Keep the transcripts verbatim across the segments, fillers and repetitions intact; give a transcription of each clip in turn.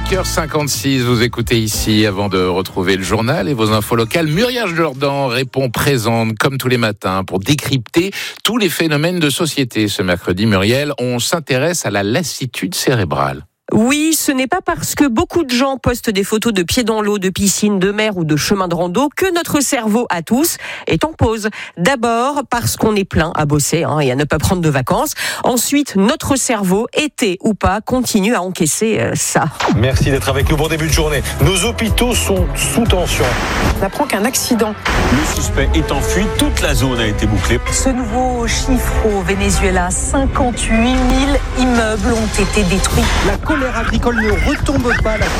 cinq heures cinquante-six, vous écoutez ici avant de retrouver le journal et vos infos locales. Muriel Jourdan répond présente comme tous les matins pour décrypter tous les phénomènes de société. Ce mercredi, Muriel, on s'intéresse à la lassitude cérébrale. Oui, ce n'est pas parce que beaucoup de gens postent des photos de pieds dans l'eau, de piscine, de mer ou de chemin de rando que notre cerveau à tous est en pause. D'abord parce qu'on est plein à bosser hein, et à ne pas prendre de vacances. Ensuite, notre cerveau, été ou pas, continue à encaisser euh, ça. Merci d'être avec nous. Bon début de journée. Nos hôpitaux sont sous tension. On apprend qu'un accident. Le suspect est en fuite. Toute la zone a été bouclée. Ce nouveau chiffre au Venezuela, cinquante-huit mille immeubles ont été détruits. La colère agricole ne retombe pas. La,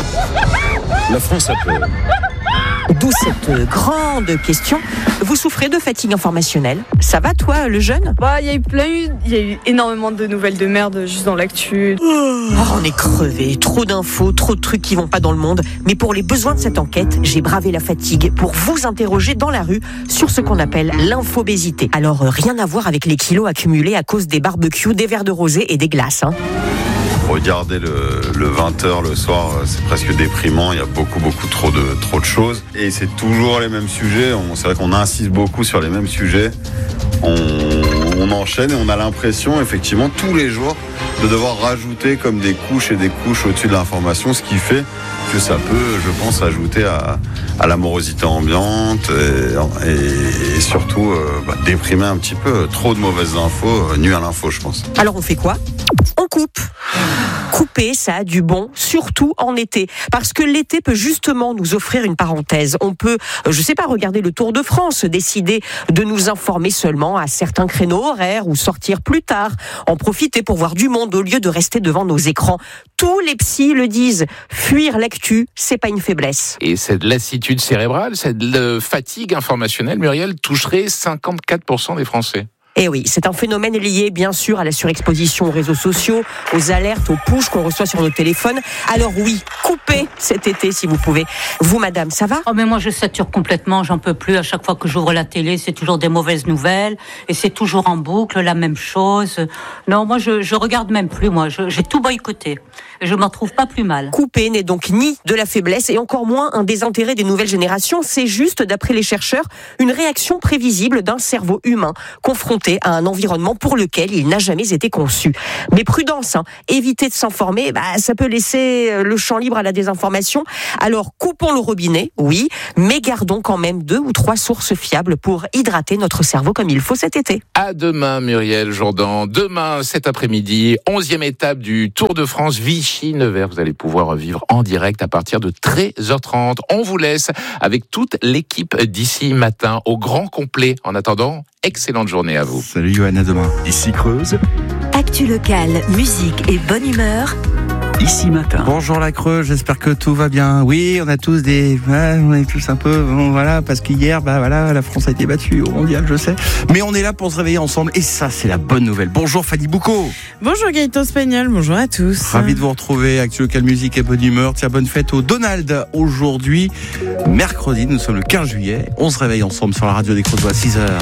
la France a peur. D'où cette grande question. Vous souffrez de fatigue informationnelle? Ça va, toi, le jeune? Bah, il y a eu plein, il y a eu énormément de nouvelles de merde juste dans l'actu. Oh, on est crevé, trop d'infos, trop de trucs qui vont pas dans le monde. Mais pour les besoins de cette enquête, j'ai bravé la fatigue pour vous interroger dans la rue sur ce qu'on appelle l'infobésité. Alors, rien à voir avec les kilos accumulés à cause des barbecues, des verres de rosé et des glaces, hein. Regarder le, le vingt heures le soir, c'est presque déprimant. Il y a beaucoup, beaucoup trop de, trop de choses. Et c'est toujours les mêmes sujets. On, c'est vrai qu'on insiste beaucoup sur les mêmes sujets. On, on enchaîne et on a l'impression, effectivement, tous les jours, de devoir rajouter comme des couches et des couches au-dessus de l'information, ce qui fait que ça peut, je pense, ajouter à, à la morosité ambiante et, et, et surtout euh, bah, déprimer un petit peu. Trop de mauvaises infos euh, nuit à l'info, je pense. Alors on fait quoi ? On coupe. Couper, ça a du bon, surtout en été. Parce que l'été peut justement nous offrir une parenthèse. On peut, je sais pas, regarder le Tour de France, décider de nous informer seulement à certains créneaux horaires ou sortir plus tard, en profiter pour voir du monde au lieu de rester devant nos écrans. Tous les psys le disent, fuir l'actu, c'est pas une faiblesse. Et cette lassitude cérébrale, cette fatigue informationnelle, Muriel, toucherait cinquante-quatre pour cent des Français. Eh oui, c'est un phénomène lié bien sûr à la surexposition aux réseaux sociaux, aux alertes, aux pushs qu'on reçoit sur nos téléphones. Alors oui, coupez cet été si vous pouvez. Vous, madame, ça va ? Oh mais moi je sature complètement, j'en peux plus. À chaque fois que j'ouvre la télé, c'est toujours des mauvaises nouvelles et c'est toujours en boucle la même chose. Non, moi je, je regarde même plus. Moi, je, j'ai tout boycotté. Je m'en trouve pas plus mal. Couper n'est donc ni de la faiblesse et encore moins un désintérêt des nouvelles générations. C'est juste, d'après les chercheurs, une réaction prévisible d'un cerveau humain confronté à un environnement pour lequel il n'a jamais été conçu. Mais prudence, hein, éviter de s'informer, bah, ça peut laisser le champ libre à la désinformation. Alors coupons le robinet, oui, mais gardons quand même deux ou trois sources fiables pour hydrater notre cerveau comme il faut cet été. À demain, Muriel Jourdan. Demain, cet après-midi, onzième étape du Tour de France Vichy-Nevers. Vous allez pouvoir vivre en direct à partir de treize heures trente. On vous laisse avec toute l'équipe d'ici matin au grand complet. En attendant, excellente journée à vous. Salut Johan, à demain. Ici Creuse. Actu locale, musique et bonne humeur. Ici matin. Bonjour la Creuse, j'espère que tout va bien. Oui, on a tous des, ouais, on est tous un peu, bon, voilà, parce qu'hier, bah voilà, la France a été battue au mondial, je sais. Mais on est là pour se réveiller ensemble, et ça, c'est la bonne nouvelle. Bonjour Fanny Boucaud. Bonjour Gaëtan Spagnol, bonjour à tous. Ravi de vous retrouver. Actu locale, musique et bonne humeur. Tiens, bonne fête au Donald. Aujourd'hui, mercredi, nous sommes le quinze juillet. On se réveille ensemble sur la radio des Creusois à six heures.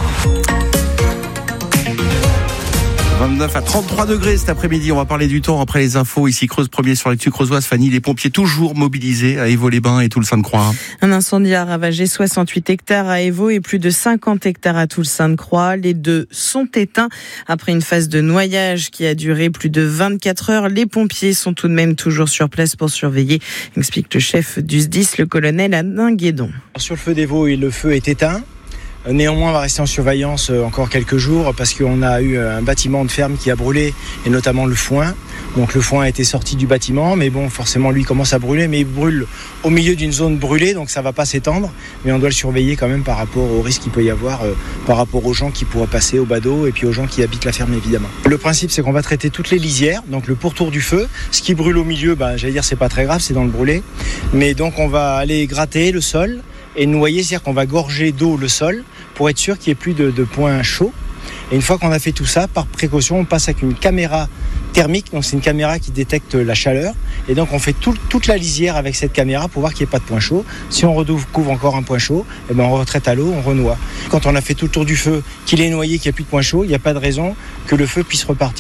vingt-neuf à trente-trois degrés cet après-midi. On va parler du temps après les infos. Ici Creuse, premier sur l'actu creusoise. Fanny, les pompiers toujours mobilisés à Évaux-les-Bains et Toul-Sainte-Croix. Un incendie a ravagé soixante-huit hectares à Évaux et plus de cinquante hectares à Toul-Sainte-Croix. Les deux sont éteints. Après une phase de noyage qui a duré plus de vingt-quatre heures, les pompiers sont tout de même toujours sur place pour surveiller, explique le chef du S D I S, le colonel Alain Guédon. Sur le feu d'Évaux, le feu est éteint. Néanmoins, on va rester en surveillance encore quelques jours parce qu'on a eu un bâtiment de ferme qui a brûlé, et notamment le foin. Donc le foin a été sorti du bâtiment, mais bon, forcément, lui commence à brûler, mais il brûle au milieu d'une zone brûlée, donc ça ne va pas s'étendre. Mais on doit le surveiller quand même par rapport au risque qu'il peut y avoir, euh, par rapport aux gens qui pourraient passer au badaud et puis aux gens qui habitent la ferme, évidemment. Le principe, c'est qu'on va traiter toutes les lisières, donc le pourtour du feu. Ce qui brûle au milieu, ben, j'allais dire, c'est pas très grave, c'est dans le brûlé. Mais donc on va aller gratter le sol et noyer, c'est-à-dire qu'on va gorger d'eau le sol pour être sûr qu'il n'y ait plus de, de points chauds. Et une fois qu'on a fait tout ça, par précaution, on passe avec une caméra thermique, donc c'est une caméra qui détecte la chaleur, et donc on fait tout, toute la lisière avec cette caméra pour voir qu'il n'y ait pas de point chaud. Si on redécouvre encore un point chaud, eh ben on retraite à l'eau, on renoie. Quand on a fait tout le tour du feu, qu'il est noyé, qu'il n'y a plus de point chaud, il n'y a pas de raison que le feu puisse repartir.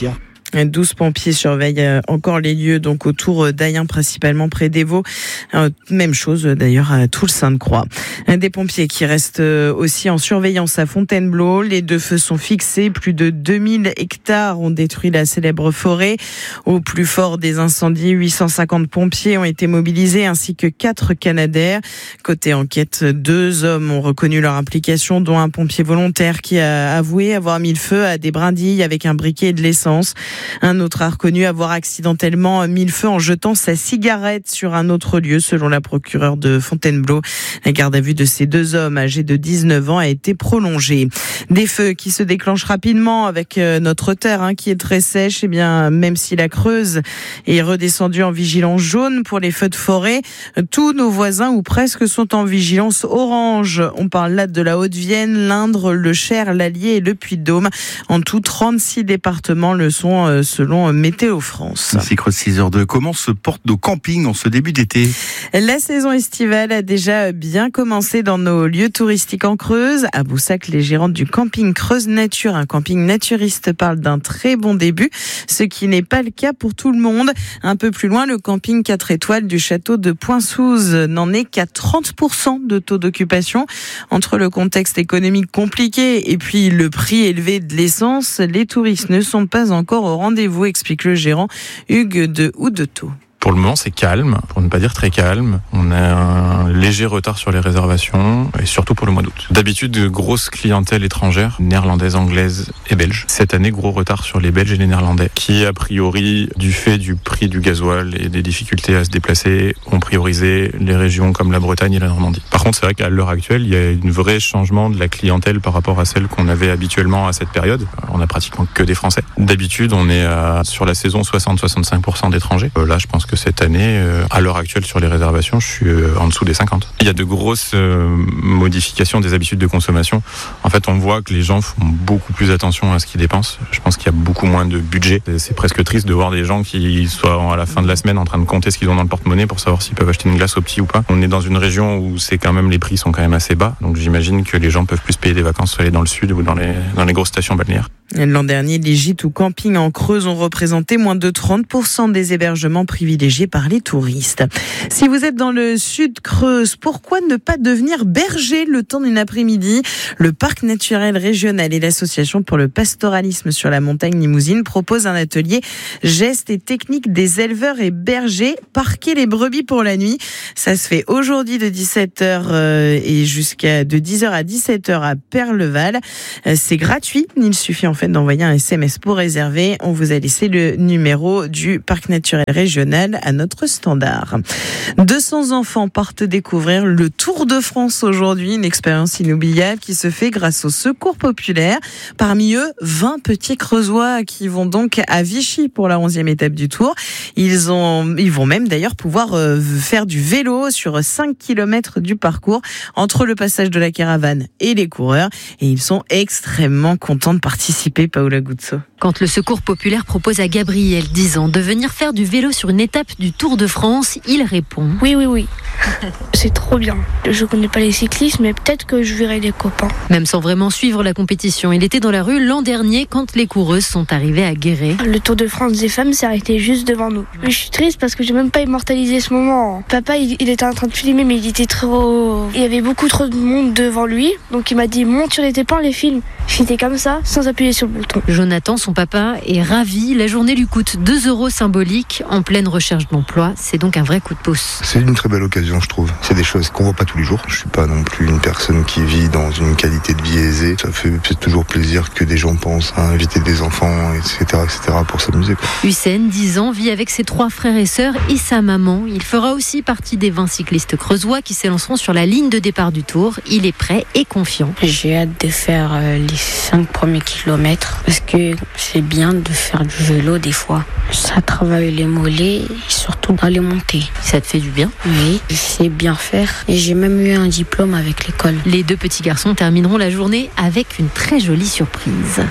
douze pompiers surveillent encore les lieux, donc autour d'Ayen, principalement près d'Évaux. Même chose d'ailleurs à Toul-Sainte-Croix. Des pompiers qui restent aussi en surveillance à Fontainebleau. Les deux feux sont fixés. Plus de deux mille hectares ont détruit la célèbre forêt. Au plus fort des incendies, huit cent cinquante pompiers ont été mobilisés ainsi que quatre Canadair. Côté enquête, deux hommes ont reconnu leur implication, dont un pompier volontaire qui a avoué avoir mis le feu à des brindilles avec un briquet et de l'essence. Un autre a reconnu avoir accidentellement mis le feu en jetant sa cigarette sur un autre lieu, selon la procureure de Fontainebleau. La garde à vue de ces deux hommes âgés de dix-neuf ans a été prolongée. Des feux qui se déclenchent rapidement avec notre terre hein, qui est très sèche. Eh bien, même si la Creuse est redescendue en vigilance jaune pour les feux de forêt, tous nos voisins ou presque sont en vigilance orange. On parle là de la Haute-Vienne, l'Indre, le Cher, l'Allier et le Puy-de-Dôme. En tout, trente-six départements le sont selon Météo France. Merci Creuse six heures deux. Comment se portent nos campings en ce début d'été ? La saison estivale a déjà bien commencé dans nos lieux touristiques en Creuse. À Boussac, les gérantes du camping Creuse Nature, un camping naturiste, parlent d'un très bon début, ce qui n'est pas le cas pour tout le monde. Un peu plus loin, le camping quatre étoiles du château de Point-Souze n'en est qu'à trente pour cent de taux d'occupation. Entre le contexte économique compliqué et puis le prix élevé de l'essence, les touristes ne sont pas encore au rendez-vous, explique le gérant Hugues de Houdetot. Pour le moment, c'est calme, pour ne pas dire très calme. On a un léger retard sur les réservations, et surtout pour le mois d'août. D'habitude, grosse clientèle étrangère, néerlandaise, anglaise et belge. Cette année, gros retard sur les Belges et les Néerlandais, qui, a priori, du fait du prix du gasoil et des difficultés à se déplacer, ont priorisé les régions comme la Bretagne et la Normandie. Par contre, c'est vrai qu'à l'heure actuelle, il y a un vrai changement de la clientèle par rapport à celle qu'on avait habituellement à cette période. On a pratiquement que des Français. D'habitude, on est à, sur la saison soixante à soixante-cinq pour cent d'étrangers. Euh, là, je pense que cette année, euh, à l'heure actuelle sur les réservations, je suis euh, en dessous des cinquante. Il y a de grosses euh, modifications des habitudes de consommation. En fait, on voit que les gens font beaucoup plus attention à ce qu'ils dépensent. Je pense qu'il y a beaucoup moins de budget. C'est presque triste de voir des gens qui soient à la fin de la semaine en train de compter ce qu'ils ont dans le porte-monnaie pour savoir s'ils peuvent acheter une glace au petit ou pas. On est dans une région où c'est quand même, les prix sont quand même assez bas. Donc j'imagine que les gens peuvent plus payer des vacances soit aller dans le sud ou dans les, dans les grosses stations balnéaires. L'an dernier, les gîtes ou campings en Creuse ont représenté moins de trente pour cent des hébergements privilégiés par les touristes. Si vous êtes dans le sud Creuse, pourquoi ne pas devenir berger le temps d'une après-midi ? Le parc naturel régional et l'association pour le pastoralisme sur la montagne limousine proposent un atelier gestes et techniques des éleveurs et bergers. Parquer les brebis pour la nuit. Ça se fait aujourd'hui de dix-sept heures et jusqu'à de dix heures à dix-sept heures à Perleval. C'est gratuit. Il suffit en fait d'envoyer un S M S pour réserver. On vous a laissé le numéro du parc naturel régional à notre standard. deux cents enfants partent découvrir le Tour de France aujourd'hui, une expérience inoubliable qui se fait grâce au Secours populaire. Parmi eux, vingt petits Creusois qui vont donc à Vichy pour la onzième étape du Tour. Ils ont, ils vont même d'ailleurs pouvoir euh, faire du vélo sur cinq kilomètres du parcours entre le passage de la caravane et les coureurs. Et ils sont extrêmement contents de participer. Paola Guzzo. Quand le Secours populaire propose à Gabriel, dix ans, de venir faire du vélo sur une étape du Tour de France, il répond « Oui, oui, oui. C'est trop bien. Je connais pas les cyclistes, mais peut-être que je verrai des copains. » Même sans vraiment suivre la compétition, il était dans la rue l'an dernier quand les coureuses sont arrivées à Guéret. Le Tour de France des femmes s'est arrêté juste devant nous. Mais je suis triste parce que j'ai même pas immortalisé ce moment. Papa, il, il était en train de filmer, mais il était trop... Il y avait beaucoup trop de monde devant lui, donc il m'a dit « Monte sur les tétons, les films. » J'étais comme ça, sans appuyer sur le bouton. Jonathan, son papa, est ravi. La journée lui coûte deux euros symboliques. En pleine recherche d'emploi, c'est donc un vrai coup de pouce. C'est une très belle occasion, je trouve. C'est des choses qu'on voit pas tous les jours. Je suis pas non plus une personne qui vit dans une qualité de vie aisée. Ça fait peut-être toujours plaisir que des gens pensent à inviter des enfants, et cetera, et cetera pour s'amuser, quoi. Hussein, dix ans, vit avec ses trois frères et sœurs et sa maman. Il fera aussi partie des vingt cyclistes creusois qui s'élanceront sur la ligne de départ du Tour. Il est prêt et confiant. J'ai hâte de faire euh, les cinq premiers kilomètres parce que c'est bien de faire du vélo des fois. Ça travaille les mollets et surtout dans les montées. Ça te fait du bien ? Oui, je sais bien faire et j'ai même eu un diplôme avec l'école. Les deux petits garçons termineront la journée avec une très jolie surprise.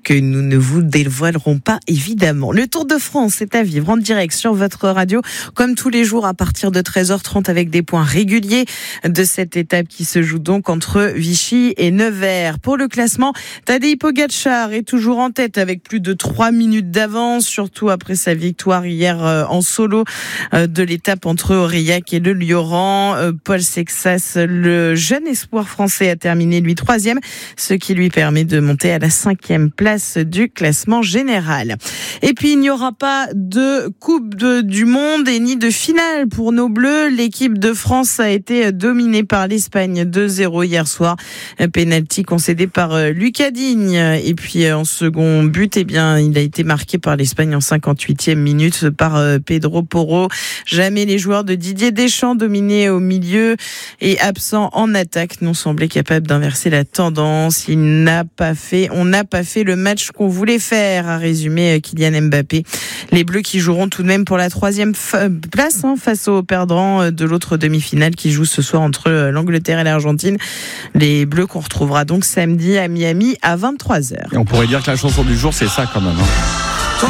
que nous ne vous dévoilerons pas évidemment. Le Tour de France est à vivre en direct sur votre radio, comme tous les jours à partir de treize heures trente avec des points réguliers de cette étape qui se joue donc entre Vichy et Nevers. Pour le classement, Tadej Pogačar est toujours en tête avec plus de trois minutes d'avance, surtout après sa victoire hier en solo de l'étape entre Aurillac et le Lioran. Paul Sexas, le jeune espoir français, a terminé lui troisième, ce qui lui permet de monter à la cinquième place du classement général. Et puis il n'y aura pas de Coupe de, du Monde et ni de finale pour nos Bleus. L'équipe de France a été dominée par l'Espagne deux zéro hier soir. Un penalty concédé par Lucas Digne. Et puis en second but, eh bien, il a été marqué par l'Espagne en cinquante-huitième minute par Pedro Porro. Jamais les joueurs de Didier Deschamps, dominés au milieu et absents en attaque, n'ont semblé capables d'inverser la tendance. Il n'a pas fait, on n'a pas fait le match qu'on voulait faire, a résumé Kylian Mbappé. Les Bleus qui joueront tout de même pour la troisième place hein, face aux perdants de l'autre demi-finale qui joue ce soir entre l'Angleterre et l'Argentine. Les Bleus qu'on retrouvera donc samedi à Miami à vingt-trois heures. Et on pourrait dire que la chanson du jour, c'est ça quand même. Hein.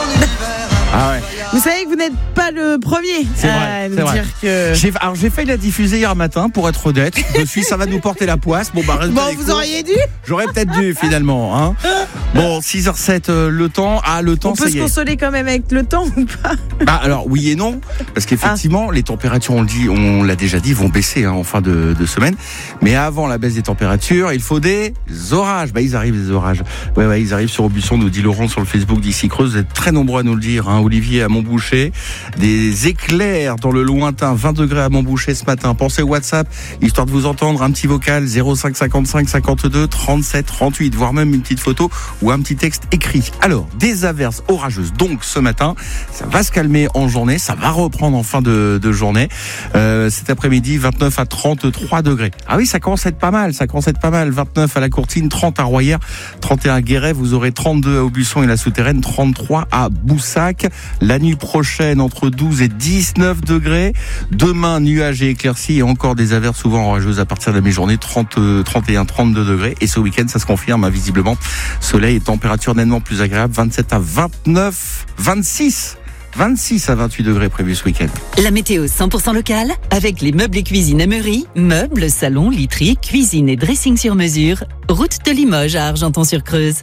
Ah ouais. Vous savez que vous n'êtes pas le premier c'est vrai, à c'est nous vrai. dire que... J'ai, alors j'ai failli la diffuser hier matin, pour être honnête. Je me suis dit, ça va nous porter la poisse. Bon, bah, bon vous auriez dû. J'aurais peut-être dû, finalement. Hein. Bon, six heures sept, euh, le temps. Ah, le temps, on peut ça se y est. consoler quand même avec le temps ou pas? Bah, alors, oui et non. Parce qu'effectivement, ah. les températures, on le dit, on l'a déjà dit, vont baisser hein, en fin de, de semaine. Mais avant la baisse des températures, il faut des orages. Bah, ils arrivent, les orages. Ouais, ouais, ils arrivent sur Aubusson, nous dit Laurent sur le Facebook d'Ici Creuse. Vous êtes très nombreux à nous le dire. Hein. Olivier à Montboucher. Des éclairs dans le lointain, vingt degrés à Montboucher ce matin. Pensez au WhatsApp, histoire de vous entendre, un petit vocal zéro cinq cinquante-cinq cinquante-deux trente-sept trente-huit, voire même une petite photo ou un petit texte écrit. Alors, des averses orageuses donc ce matin, ça va se calmer en journée, ça va reprendre en fin de, de journée. Euh, cet après-midi, vingt-neuf à trente-trois degrés. Ah oui, ça commence à être pas mal, ça commence à être pas mal. vingt-neuf à la Courtine, trente à Royères, trente et un à Guéret, vous aurez trente-deux à Aubusson et la Souterraine, trente-trois à Boussac. La nuit prochaine, entre douze et dix-neuf degrés. Demain, nuages et éclaircies et encore des averses souvent orageuses à partir de la mi-journée, trente, trente et un, trente-deux degrés. Et ce week-end, ça se confirme, hein, visiblement. Soleil et température nettement plus agréable, vingt-sept à vingt-neuf, vingt-six. vingt-six à vingt-huit degrés prévus ce week-end. La météo cent pour cent locale avec les meubles et cuisines Ameury, meubles, salons, literie, cuisine et dressing sur mesure. Route de Limoges à Argenton-sur-Creuse.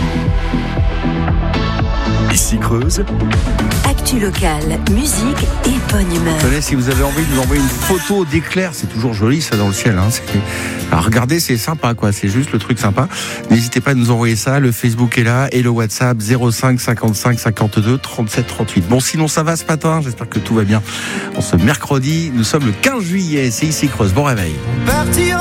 Ici Creuse. Actu locale, musique et bonne humeur. Tenez, si vous avez envie de nous envoyer une photo d'éclair, c'est toujours joli ça dans le ciel. Hein. C'est... Alors regardez, c'est sympa quoi, c'est juste le truc sympa. N'hésitez pas à nous envoyer ça, le Facebook est là et le WhatsApp zéro cinq cinquante-cinq cinquante-deux trente-sept trente-huit. Bon, sinon ça va ce matin, j'espère que tout va bien. En ce mercredi, nous sommes le quinze juillet, c'est Ici Creuse. Bon réveil. Partir